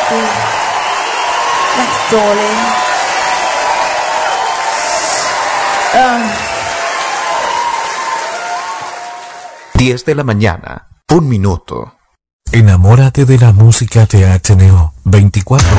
Sí. Thanks, darling. 10 de la mañana, 1 minuto. Enamórate de la música THNO 24